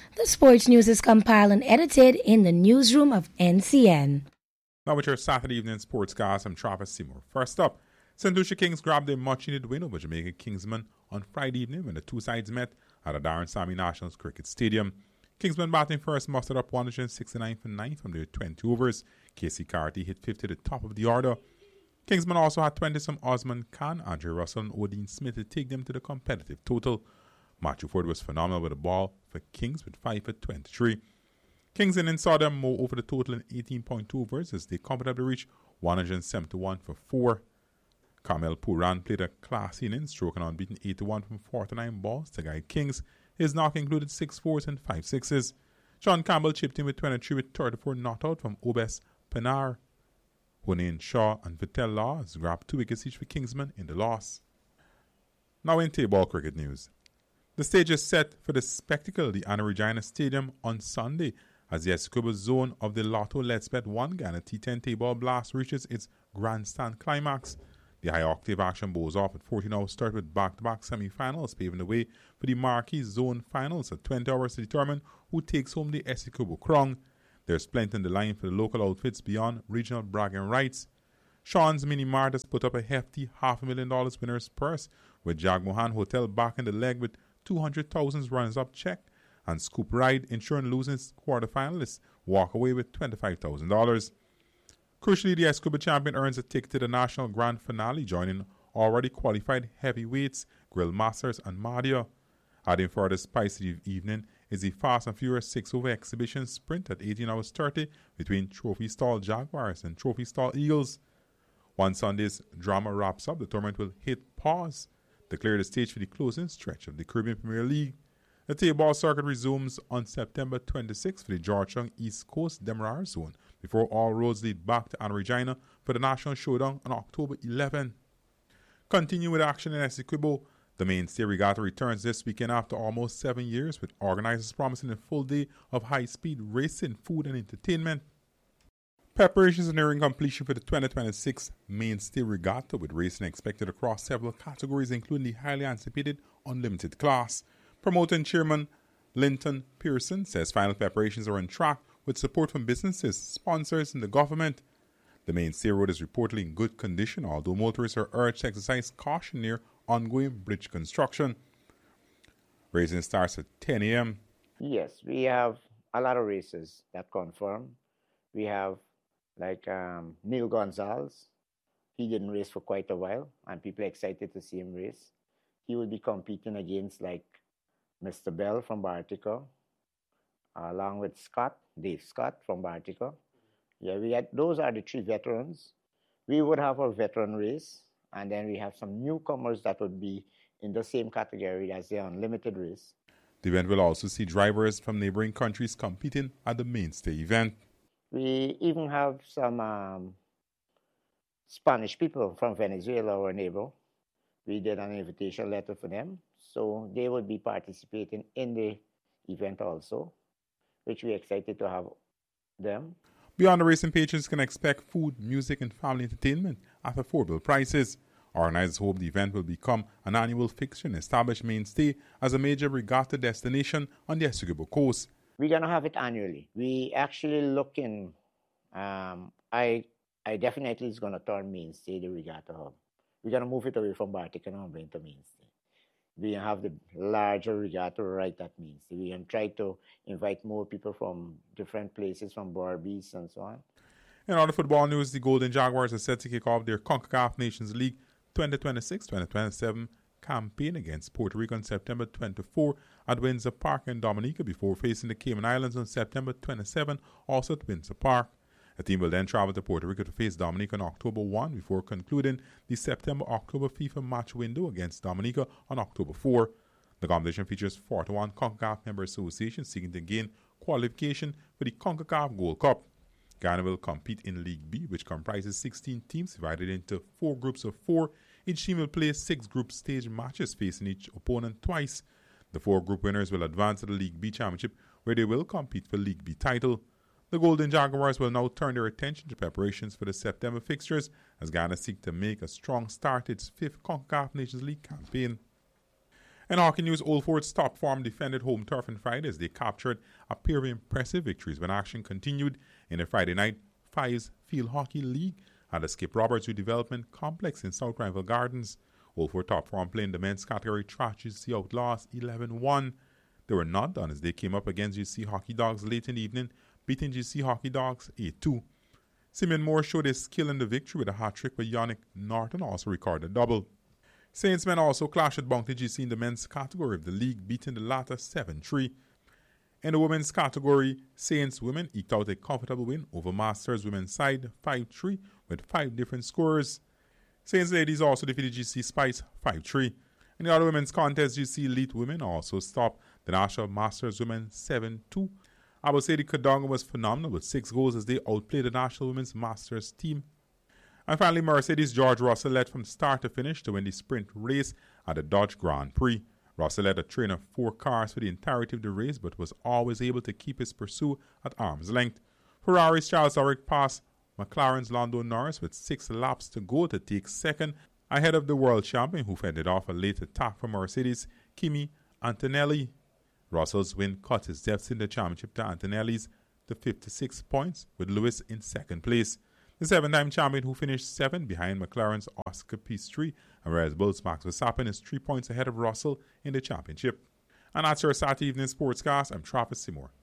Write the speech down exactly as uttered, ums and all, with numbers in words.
The sports news is compiled and edited in the newsroom of N C N. Now with your Saturday evening sports cast, I'm Travis Seymour. First up, Saint Lucia Kings grabbed a much-needed win over Jamaica Kingsmen on Friday evening when the two sides met at the Darren Sammy Nationals Cricket Stadium. Kingsmen batting first mustered up one hundred sixty-nine for nine from their twenty overs. Casey Carty hit fifty at the top of the order. Kingsmen also had twenty from Osman Khan, Andre Russell and Odin Smith to take them to the competitive total. Matthew Ford was phenomenal with the ball for Kings with five for twenty-three. Kings then saw them mow over the total in eighteen point two overs as they comfortably reached one hundred seventy-one for four. Kamel Puran played a classy innings, stroking unbeaten eighty-one from forty-nine balls to guide Kings. His knock included six fours and five sixes. John Campbell chipped in with twenty-three with thirty-four not out from Obes Penar. Hunain Shaw and Vittel Laws grabbed two wickets each for Kingsmen in the loss. Now in table cricket news. The stage is set for the spectacle at the Anna Regina Stadium on Sunday as the Essequibo zone of the Lotto Let's Bet one Ghana T ten table blast reaches its grandstand climax. The high-octave action bows off at fourteen hours start with back-to-back semi-finals, paving the way for the marquee zone finals at twenty hours to determine who takes home the Essequibo crown. There's plenty in the line for the local outfits beyond regional bragging rights. Sean's Mini Mart has put up a hefty half a million dollars winner's purse, with Jagmohan Hotel back in the leg with two hundred thousand runners-up check, and Scoop Ride ensuring losing its quarterfinalists walk away with twenty-five thousand dollars. Crucially, the Escobar champion earns a ticket to the national grand finale, joining already qualified heavyweights Grill Masters and Madia. Adding further spice to the evening is the Fast and Furious six-over exhibition sprint at eighteen hours thirty between Trophy Stall Jaguars and Trophy Stall Eagles. Once Sunday's drama wraps up, the tournament will hit pause to clear the stage for the closing stretch of the Caribbean Premier League. The table circuit resumes on September twenty-sixth for the Georgetown East Coast Demerara Zone before all roads lead back to Anna Regina for the National Showdown on October eleventh. Continuing with action in Essequibo, the mainstay regatta returns this weekend after almost seven years, with organizers promising a full day of high-speed racing, food and entertainment. Preparations are nearing completion for the twenty twenty-six mainstay regatta, with racing expected across several categories, including the highly anticipated Unlimited class. Promoter and Chairman Linton Pearson says final preparations are on track with support from businesses, sponsors, and the government. The mainstay road is reportedly in good condition, although motorists are urged to exercise caution near ongoing bridge construction. Racing starts at ten a.m. Yes, we have a lot of races that confirm. We have like um, Neil Gonzalez. He didn't race for quite a while, and people are excited to see him race. He will be competing against like Mister Bell from Bartica, uh, along with Scott, Dave Scott from Bartica. Yeah, we had, those are the three veterans. We would have a veteran race, and then we have some newcomers that would be in the same category as the Unlimited race. The event will also see drivers from neighboring countries competing at the mainstay event. We even have some um, Spanish people from Venezuela, our neighbor. We did an invitation letter for them, so they will be participating in the event also, which we're excited to have them. Beyond the racing, patrons can expect food, music, and family entertainment at affordable prices. Organizers hope the event will become an annual fixture and establish mainstay as a major regatta destination on the Essequibo coast. We're going to have it annually. We actually looking, um, I I definitely is going to turn mainstay the regatta hub. We're going to move it away from Bartica and bring it to mainstay. We have the larger regatta right at mainstay. We can try to invite more people from different places, from Barbies and so on. In other football news, the Golden Jaguars are set to kick off their CONCACAF Nations League twenty twenty-six twenty twenty-seven campaign against Puerto Rico on September twenty-fourth at Windsor Park in Dominica before facing the Cayman Islands on September twenty-seventh, also at Windsor Park. The team will then travel to Puerto Rico to face Dominica on October first before concluding the September-October FIFA match window against Dominica on October fourth. The competition features forty-one CONCACAF member associations seeking to gain qualification for the CONCACAF Gold Cup. Ghana will compete in League B, which comprises sixteen teams divided into four groups of four. Each team will play six group stage matches facing each opponent twice. The four group winners will advance to the League B Championship, where they will compete for League B title. The Golden Jaguars will now turn their attention to preparations for the September fixtures as Ghana seeks to make a strong start to its fifth CONCACAF Nations League campaign. In hockey news, Old Fort's top form defended home turf on Friday as they captured a pair of impressive victories when action continued in the Friday night Fives Field Hockey League at the Skip Roberts Redevelopment Complex in South Granville Gardens. Old Fort top form playing the men's category trashed G C Outlaws eleven one. They were not done as they came up against G C Hockey Dogs late in the evening, beating G C Hockey Dogs eight two. Simeon Moore showed his skill in the victory with a hat-trick, but Yannick Norton also recorded a double. Saints men also clashed at Bounty G C in the men's category of the league, beating the latter seven three. In the women's category, Saints women eked out a comfortable win over Masters women's side five three with five different scores. Saints ladies also defeated G C Spice five three. In the other women's contest, G C Elite women also stopped the National Masters women seven two. I would say the Kadonga was phenomenal with six goals as they outplayed the National Women's Masters team. And finally, Mercedes George Russell led from start to finish to win the sprint race at the Dodge Grand Prix. Russell led a train of four cars for the entirety of the race, but was always able to keep his pursuit at arm's length. Ferrari's Charles Ulrich passed McLaren's Lando Norris with six laps to go to take second, ahead of the world champion who fended off a late attack from Mercedes, Kimi Antonelli. Russell's win cut his deficit in the championship to Antonelli's to fifty-six points, with Lewis in second place. The seven-time champion who finished seventh behind McLaren's Oscar Piastri, and Red Bull's Max Verstappen is three points ahead of Russell in the championship. And that's your Saturday evening sportscast. I'm Travis Seymour.